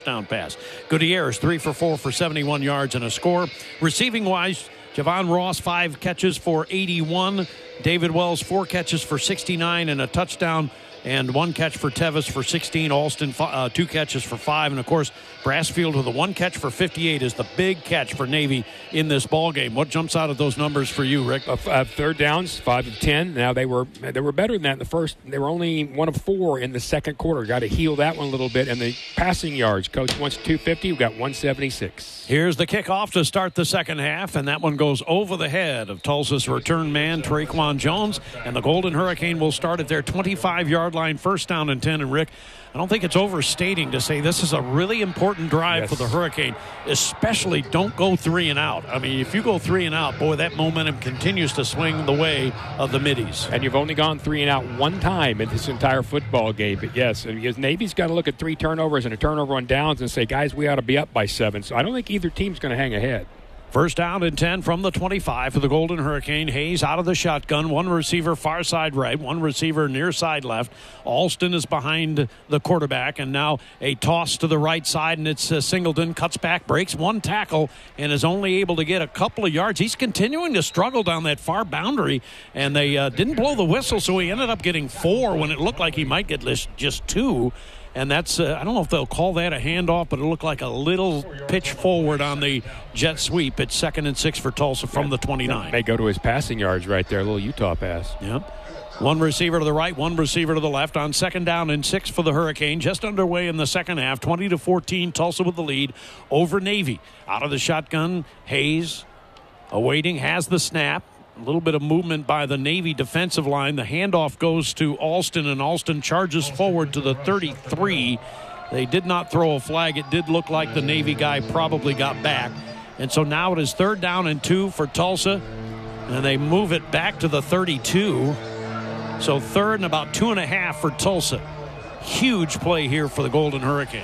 Down pass. Gutierrez 3 for 4 for 71 yards and a score. Receiving wise, Javon Ross 5 catches for 81. David Wells 4 catches for 69 and a touchdown, and 1 catch for Tevis for 16. Alston 2 catches for 5, and of course Brassfield with a 1 catch for 58 is the big catch for Navy in this ball game. What jumps out of those numbers for you, Rick? Third downs, 5 of 10. Now they were better than that in the first. They were only 1 of 4 in the second quarter. Got to heal that one a little bit. And the passing yards, coach wants 250. We got 176. Here's the kickoff to start the second half, and that one goes over the head of Tulsa's return man, Traquan Jones, and the Golden Hurricane will start at their 25-yard line, first down and 10. And Rick, I don't think it's overstating to say this is a really important drive for the Hurricane, especially don't go 3 and out. I mean, if you go 3 and out, boy, that momentum continues to swing the way of the Middies. And you've only gone 3 and out 1 time in this entire football game. But yes, because Navy's got to look at 3 turnovers and a turnover on downs and say, guys, we ought to be up by 7. So I don't think either team's going to hang ahead. First down and 10 from the 25 for the Golden Hurricane. Hayes out of the shotgun. 1 receiver far side right, 1 receiver near side left. Alston is behind the quarterback, and now a toss to the right side, and it's Singleton. Cuts back, breaks 1 tackle, and is only able to get a couple of yards. He's continuing to struggle down that far boundary, and they didn't blow the whistle, so he ended up getting 4 when it looked like he might get just 2. And that's, I don't know if they'll call that a handoff, but it looked like a little pitch forward on the jet sweep. It's 2nd and 6 for Tulsa from the 29. May go to his passing yards right there, a little Utah pass. Yep. 1 receiver to the right, 1 receiver to the left on 2nd down and 6 for the Hurricane. Just underway in the second half, 20-14, Tulsa with the lead over Navy. Out of the shotgun, Hayes awaiting, has the snap. A little bit of movement by the Navy defensive line. The handoff goes to Alston, and Alston charges forward to the 33. They did not throw a flag. It did look like the Navy guy probably got back. And so now it is 3rd down and 2 for Tulsa, and they move it back to the 32. So 3rd and about 2.5 for Tulsa. Huge play here for the Golden Hurricane.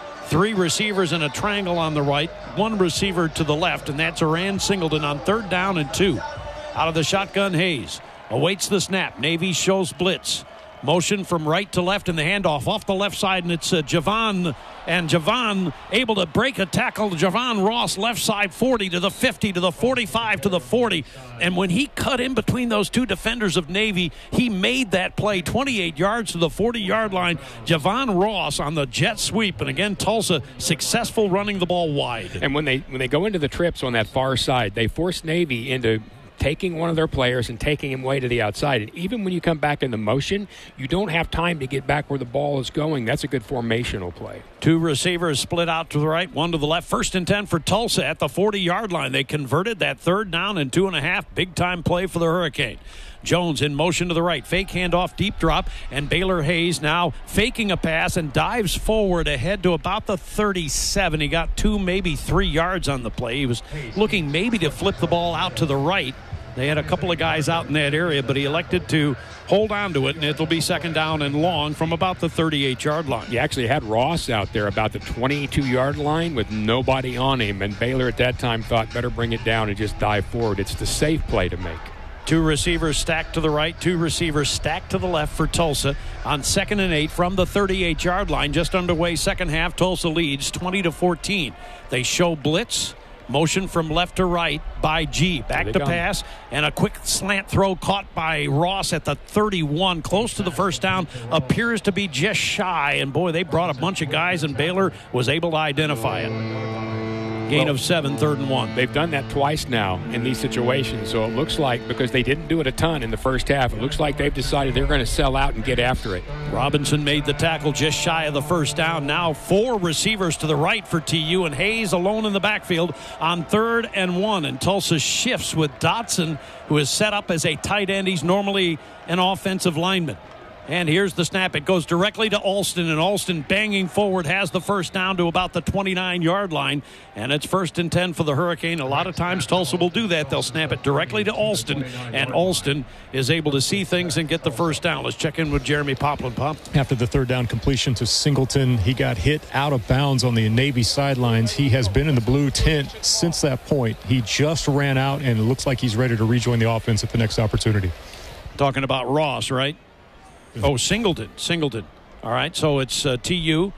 3 receivers in a triangle on the right, 1 receiver to the left, and that's Aran Singleton on 3rd down and 2. Out of the shotgun, Hayes awaits the snap. Navy shows blitz. Motion from right to left in the handoff off the left side, and it's Javon. And Javon able to break a tackle. Javon Ross left side 40 to the 50 to the 45 to the 40. And when he cut in between those 2 defenders of Navy, he made that play 28 yards to the 40-yard line. Javon Ross on the jet sweep. And again, Tulsa successful running the ball wide. And when they go into the trips on that far side, they force Navy into taking one of their players and taking him way to the outside. And even when you come back in the motion, you don't have time to get back where the ball is going. That's a good formational play. 2 receivers split out to the right, 1 to the left. 1st and 10 for Tulsa at the 40-yard line. They converted that 3rd down and 2.5. Big-time play for the Hurricane. Jones in motion to the right. Fake handoff, deep drop, and Baylor Hayes now faking a pass and dives forward ahead to about the 37. He got 2, maybe 3 yards on the play. He was looking maybe to flip the ball out to the right. They had a couple of guys out in that area, but he elected to hold on to it, and it'll be 2nd down and long from about the 38-yard line. He actually had Ross out there about the 22-yard line with nobody on him, and Baylor at that time thought better bring it down and just dive forward. It's the safe play to make. 2 receivers stacked to the right, 2 receivers stacked to the left for Tulsa on 2nd and 8 from the 38-yard line. Just underway second half, Tulsa leads 20-14. They show blitz. Motion from left to right by G. Back to pass, and a quick slant throw caught by Ross at the 31. Close to the first down. Appears to be just shy. And, boy, they brought a bunch of guys, and Baylor was able to identify it. Gain of 7, 3rd and 1. They've done that twice now in these situations. So it looks like, because they didn't do it a ton in the first half, it looks like they've decided they're going to sell out and get after it. Robinson made the tackle just shy of the first down. Now 4 receivers to the right for TU, and Hayes alone in the backfield on 3rd and 1. And Tulsa shifts with Dotson, who is set up as a tight end. He's normally an offensive lineman. And here's the snap. It goes directly to Alston, and Alston banging forward has the first down to about the 29-yard line. And it's 1st and 10 for the Hurricane. A lot of times Tulsa will do that. They'll snap it directly to Alston, and Alston is able to see things and get the first down. Let's check in with Jeremy Poplin. Pop. After the 3rd down completion to Singleton, he got hit out of bounds on the Navy sidelines. He has been in the blue tent since that point. He just ran out, and it looks like he's ready to rejoin the offense at the next opportunity. Talking about Ross, right? Oh, Singleton. All right, so it's TU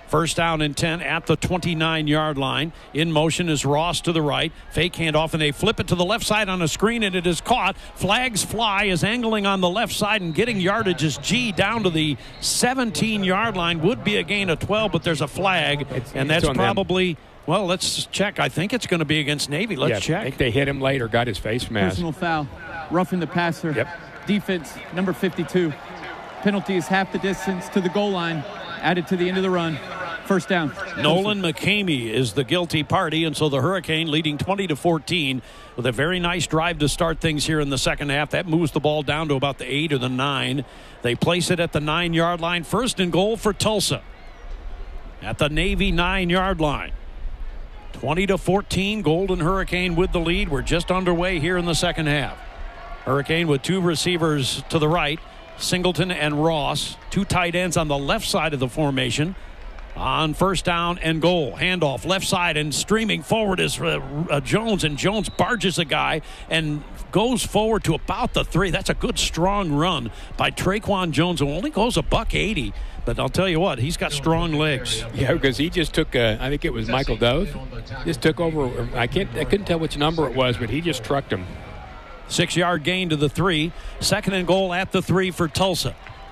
First down and 10 at the 29-yard line. In motion is Ross to the right. Fake handoff, and they flip it to the left side on a screen, and it is caught. Flags fly, is angling on the left side and getting yardage is G down to the 17-yard line. Would be a gain of 12, but there's a flag, and that's probably... Well, let's check. I think it's going to be against Navy. Let's check. I think they hit him late or got his face mask. Personal foul. Roughing the passer. Yep. Defense, number 52. Penalty is half the distance to the goal line. Added to the end of the run. First down. Nolan McCamey is the guilty party, and so the Hurricane leading 20-14 with a very nice drive to start things here in the second half. That moves the ball down to about the 8 or the 9. They place it at the 9-yard line. First and goal for Tulsa at the Navy 9-yard line. 20-14, Golden Hurricane with the lead. We're just underway here in the second half. Hurricane with two receivers to the right, Singleton and Ross. Two tight ends on the left side of the formation. On first down and goal, handoff left side, and streaming forward is Jones, and Jones barges a guy and goes forward to about the 3. That's a good strong run by Traquan Jones, who only goes $180. But I'll tell you what, he's got strong legs. Yeah, because he just took, I think it was Michael Dove, just took over. I couldn't tell which number it was, but he just trucked him. 6-yard gain to the 3. Second and goal at the 3 for Tulsa.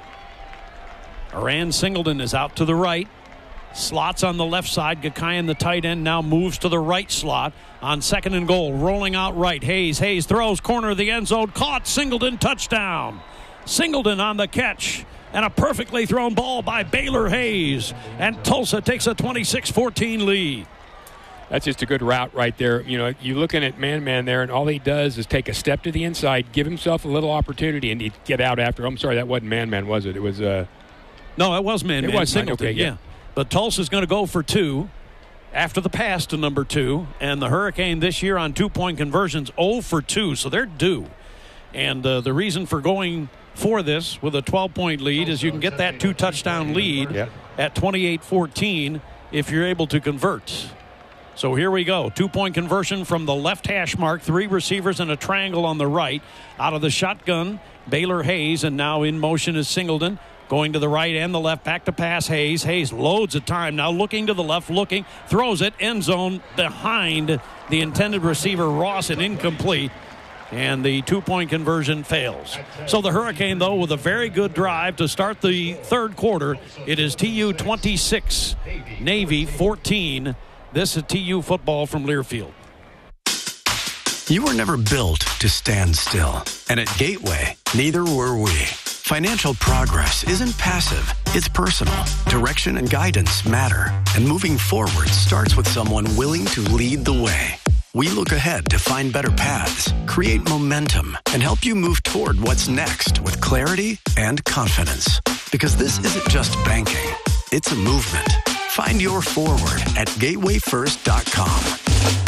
Aran Singleton is out to the right. Slots on the left side. Gakayan, the tight end, now moves to the right slot on second and goal. Rolling out right. Hayes throws, corner of the end zone. Caught. Singleton, touchdown. Singleton on the catch. And a perfectly thrown ball by Baylor Hayes. And Tulsa takes a 26-14 lead. That's just a good route right there. You know, you're looking at man there, and all he does is take a step to the inside, give himself a little opportunity, and he'd get out after. I'm sorry, that wasn't man, was it? It was... No, it was man. It was Singleton, okay, yeah. But Tulsa's going to go for 2 after the pass to number 2. And the Hurricane this year on 2-point conversions, 0 for 2. So they're due. And the reason for going for this with a 12-point lead is you can get that 2-touchdown lead at 28-14 if you're able to convert. So here we go. 2-point conversion from the left hash mark. 3 receivers and a triangle on the right. Out of the shotgun, Baylor Hayes. And now in motion is Singleton. Going to the right and the left, back to pass Hayes. Hayes loads of time. Now looking to the left, throws it, end zone behind the intended receiver, Ross, and incomplete. And the 2-point conversion fails. So the Hurricane, though, with a very good drive to start the third quarter. It is TU 26, Navy 14. This is TU football from Learfield. You were never built to stand still. And at Gateway, neither were we. Financial progress isn't passive, it's personal. Direction and guidance matter. And moving forward starts with someone willing to lead the way. We look ahead to find better paths, create momentum, and help you move toward what's next with clarity and confidence. Because this isn't just banking, it's a movement. Find your forward at gatewayfirst.com.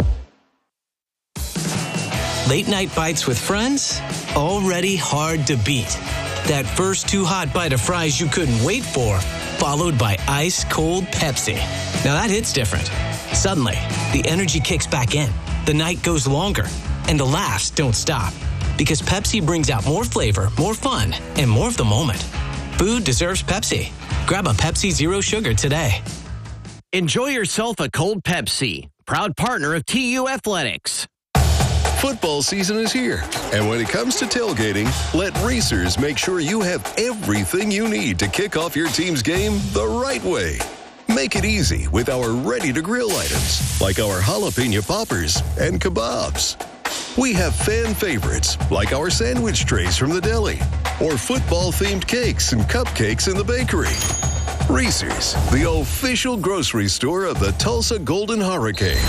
Late night bites with friends? Already hard to beat. That first too hot bite of fries you couldn't wait for, followed by ice cold Pepsi. Now that hits different. Suddenly, the energy kicks back in, the night goes longer, and the laughs don't stop. Because Pepsi brings out more flavor, more fun, and more of the moment. Food deserves Pepsi. Grab a Pepsi Zero Sugar today. Enjoy yourself a cold Pepsi, proud partner of TU Athletics. Football season is here, and when it comes to tailgating, let Racers make sure you have everything you need to kick off your team's game the right way. Make it easy with our ready-to-grill items, like our jalapeno poppers and kebabs. We have fan favorites, like our sandwich trays from the deli, or football-themed cakes and cupcakes in the bakery. Racers, the official grocery store of the Tulsa Golden Hurricane.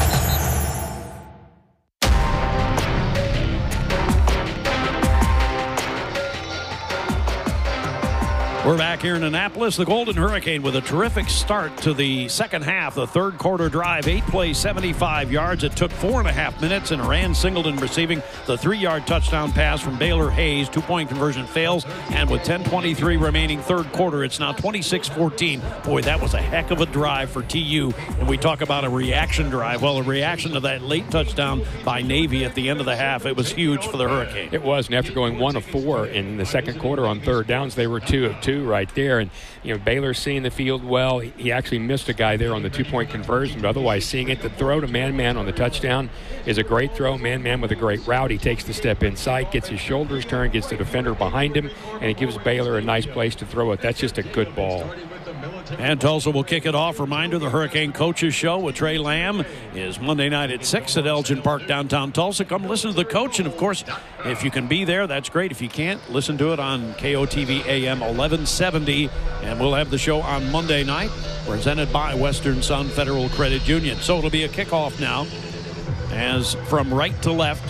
We're back here in Annapolis. The Golden Hurricane with a terrific start to the second half. The third quarter drive, 8 plays, 75 yards. It took 4.5 minutes, and Aran Singleton receiving the 3-yard touchdown pass from Baylor Hayes. 2-point conversion fails, and with 10:23 remaining third quarter, it's now 26-14. Boy, that was a heck of a drive for TU. And we talk about a reaction drive. Well, a reaction to that late touchdown by Navy at the end of the half, it was huge for the Hurricane. It was, and after going 1 of 4 in the second quarter on third downs, they were 2 of 2 right right there. And, Baylor's seeing the field well. He actually missed a guy there on the 2-point conversion, but otherwise seeing it. The throw to man-man on the touchdown is a great throw. Man-man with a great route. He takes the step inside, gets his shoulders turned, gets the defender behind him, and it gives Baylor a nice place to throw it. That's just a good ball. And Tulsa will kick it off. Reminder, the Hurricane Coaches Show with Trey Lamb is Monday night at 6 at Elgin Park, downtown Tulsa. Come listen to the coach. And, of course, if you can be there, that's great. If you can't, listen to it on KOTV AM 1170. And we'll have the show on Monday night, presented by Western Sun Federal Credit Union. So it'll be a kickoff now, as from right to left,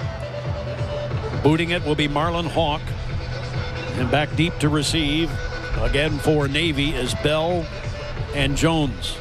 booting it will be Marlon Hawk. And back deep to receive, again for Navy, is Bell and Jones.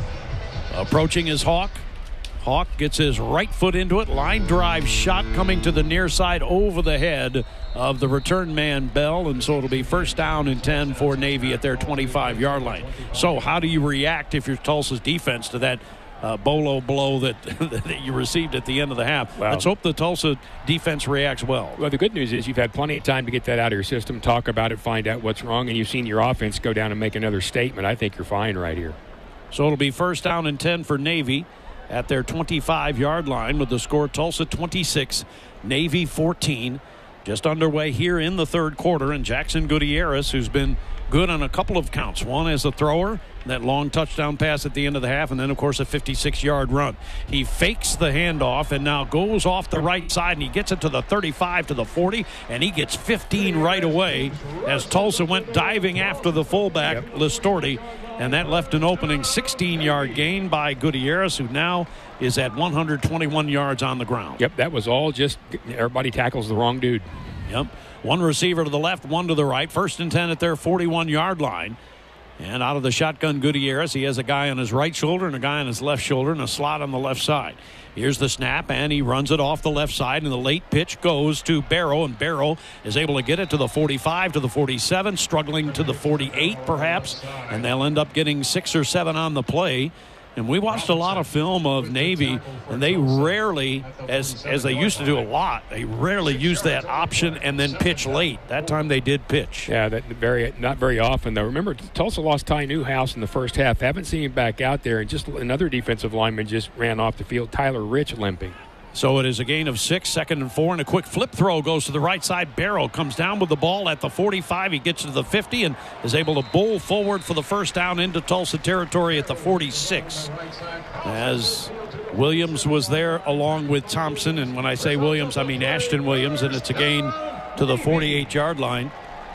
Approaching is Hawk. Hawk gets his right foot into it. Line drive shot coming to the near side over the head of the return man, Bell. And so it'll be first down and 10 for Navy at their 25-yard line. So how do you react if you're Tulsa's defense to that bolo blow that you received at the end of the half? Well, let's hope the Tulsa defense reacts well. Well, the good news is you've had plenty of time to get that out of your system, talk about it, find out what's wrong, and you've seen your offense go down and make another statement. I think you're fine right here. So it'll be first down and 10 for Navy at their 25-yard line with the score Tulsa 26, Navy 14. Just underway here in the third quarter, and Jackson Gutierrez, who's been good on a couple of counts. One as a thrower, that long touchdown pass at the end of the half, and then, of course, a 56-yard run. He fakes the handoff and now goes off the right side, and he gets it to the 35, to the 40, and he gets 15 right away as Tulsa went diving after the fullback, Listorti, and that left an opening 16-yard gain by Gutierrez, who now is at 121 yards on the ground. Yep, that was all just everybody tackles the wrong dude. Yep. One receiver to the left, one to the right. First and 10 at their 41-yard line. And out of the shotgun, Gutierrez, he has a guy on his right shoulder and a guy on his left shoulder and a slot on the left side. Here's the snap, and he runs it off the left side, and the late pitch goes to Barrow, and Barrow is able to get it to the 45, to the 47, struggling to the 48 perhaps, and they'll end up getting 6 or 7 on the play. And we watched a lot of film of Navy, and they rarely, as they used to do a lot, they rarely use that option and then pitch late. That time they did pitch. Yeah, not very often, though. Remember, Tulsa lost Ty Newhouse in the first half. Haven't seen him back out there, and just another defensive lineman just ran off the field, Tyler Rich, limping. So it is a gain of 6, second and 4, and a quick flip throw goes to the right side. Barrow comes down with the ball at the 45. He gets to the 50 and is able to bowl forward for the first down into Tulsa territory at the 46. As Williams was there along with Thompson, and when I say Williams, I mean Ashton Williams, and it's a gain to the 48-yard line.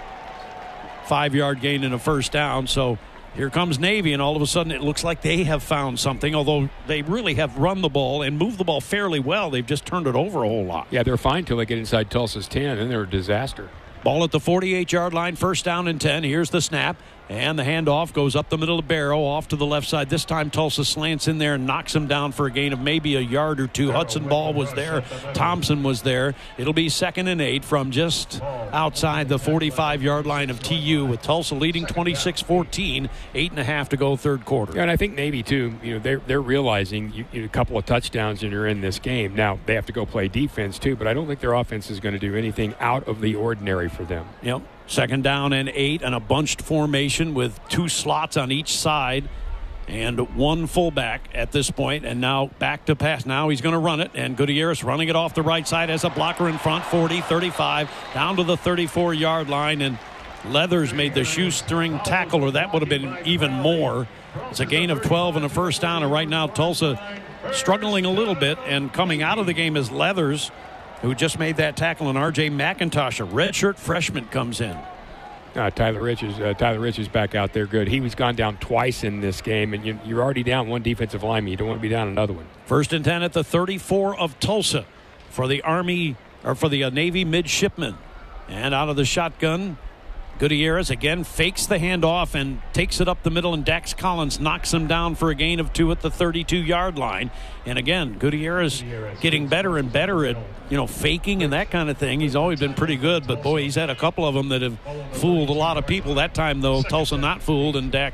5-yard gain and a first down. So here comes Navy, and all of a sudden it looks like they have found something, although they really have run the ball and moved the ball fairly well. They've just turned it over a whole lot. Yeah, they're fine until they get inside Tulsa's 10, and they're a disaster. Ball at the 48-yard line, first down and 10. Here's the snap, and the handoff goes up the middle of Barrow, off to the left side. This time Tulsa slants in there and knocks him down for a gain of maybe a yard or two. Hudson Ball was there. Thompson was there. It'll be 2nd and 8 from just outside the 45-yard line of TU, with Tulsa leading 26-14, 8.5 to go third quarter. Yeah, and I think Navy, too, they're realizing a couple of touchdowns and you're in this game. Now, they have to go play defense, too, but I don't think their offense is going to do anything out of the ordinary for them. Yep. 2nd down and 8, and a bunched formation with 2 slots on each side and 1 fullback at this point. And now back to pass. Now he's going to run it, and Gutierrez running it off the right side as a blocker in front, 40, 35, down to the 34-yard line, and Leathers made the shoestring tackle, or that would have been even more. It's a gain of 12 and a first down, and right now Tulsa struggling a little bit, and coming out of the game is Leathers, who just made that tackle, and R.J. McIntosh, a redshirt freshman, comes in. Tyler Rich is back out there good. He was gone down twice in this game, and you're already down 1 defensive lineman. You don't want to be down another one. First and 10 at the 34 of Tulsa for the Navy midshipmen. And out of the shotgun, Gutierrez again fakes the handoff and takes it up the middle, and Dax Collins knocks him down for a gain of 2 at the 32-yard line. And again, Gutierrez getting better and better at, faking and that kind of thing. He's always been pretty good, but boy, he's had a couple of them that have fooled a lot of people. That time, though, Tulsa not fooled, and Dax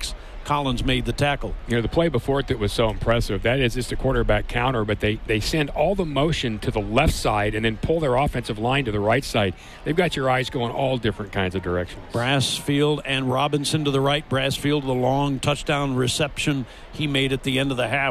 Collins made the tackle. The play before it that was so impressive, that is just a quarterback counter, but they send all the motion to the left side and then pull their offensive line to the right side. They've got your eyes going all different kinds of directions. Brassfield and Robinson to the right. Brassfield, the long touchdown reception he made at the end of the half.